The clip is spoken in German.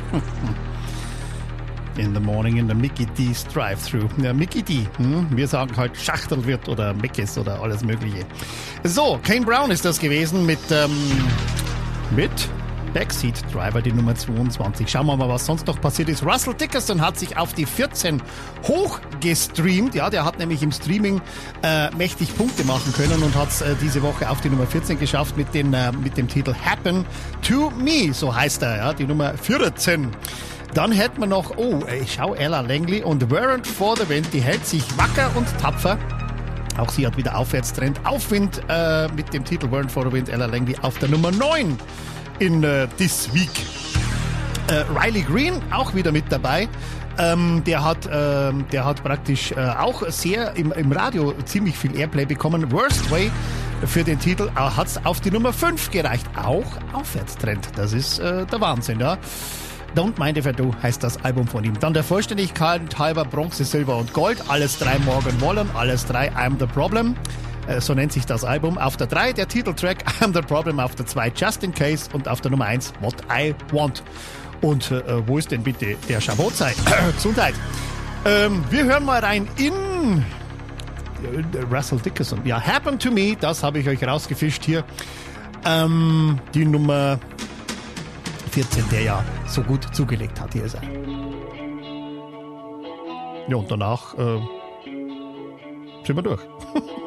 In the morning in the Mickey D's Drive-Thru. Ja, Mickey D. Wir sagen halt Schachtelwirt oder Meckes oder alles Mögliche. So, Kane Brown ist das gewesen mit Backseat Driver, die Nummer 22. Schauen wir mal, was sonst noch passiert ist. Russell Dickerson hat sich auf die 14 hochgestreamt. Ja, der hat nämlich im Streaming mächtig Punkte machen können und hat es diese Woche auf die Nummer 14 geschafft mit dem Titel Happen to Me. So heißt er, ja, die Nummer 14. Dann hätten wir noch, ich schau, Ella Langley und Warrant for the Wind, die hält sich wacker und tapfer. Auch sie hat wieder Aufwärtstrend. Aufwind mit dem Titel Warrant for the Wind, Ella Langley auf der Nummer 9 in This Week. Riley Green auch wieder mit dabei. Der hat praktisch auch sehr im Radio ziemlich viel Airplay bekommen. Worst Way für den Titel hat es auf die Nummer 5 gereicht. Auch Aufwärtstrend. Das ist der Wahnsinn, ja. Don't Mind If I Do heißt das Album von ihm. Dann der Vollständigkeit halber Bronze, Silber und Gold. Alles 3 Morgan Wallen, alles 3 I'm the Problem. So nennt sich das Album. Auf der 3 der Titeltrack I'm the Problem, auf der 2 Just in Case und auf der Nummer 1 What I Want. Und wo ist denn bitte der Schabot-Zeit? Gesundheit. Wir hören mal rein in Russell Dickerson. Ja, Happen to Me, das habe ich euch rausgefischt hier. Die Nummer 14, der ja so gut zugelegt hat. Hier ist er. Ja, und danach sind wir durch.